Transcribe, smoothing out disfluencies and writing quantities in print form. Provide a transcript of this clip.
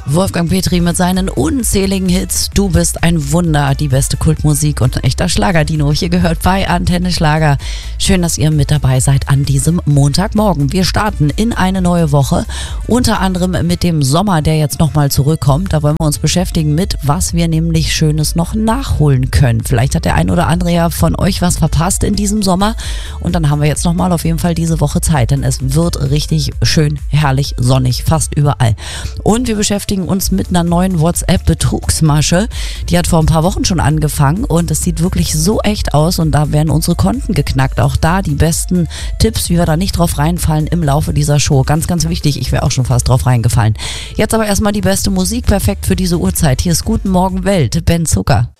Wolfgang Petri mit seinen unzähligen Hits. Du bist ein Wunder, die beste Kultmusik und ein echter Schlagerdino. Hier gehört bei Antenne Schlager. Schön, dass ihr mit dabei seid an diesem Montagmorgen. Wir starten in eine neue Woche, unter anderem mit dem Sommer, der jetzt nochmal zurückkommt. Da wollen wir uns beschäftigen mit, was wir nämlich Schönes noch nachholen können. Vielleicht hat der ein oder andere ja von euch was verpasst in diesem Sommer und dann haben wir jetzt nochmal auf jeden Fall diese Woche Zeit, denn es wird richtig schön, herrlich, sonnig, fast überall. Und wir beschäftigen uns mit einer neuen WhatsApp-Betrugsmasche. Die hat vor ein paar Wochen schon angefangen und es sieht wirklich so echt aus und da werden unsere Konten geknackt. Auch da die besten Tipps, wie wir da nicht drauf reinfallen im Laufe dieser Show. Ganz, ganz wichtig. Ich wäre auch schon fast drauf reingefallen. Jetzt aber erstmal die beste Musik, perfekt für diese Uhrzeit. Hier ist Guten Morgen Welt, Ben Zucker.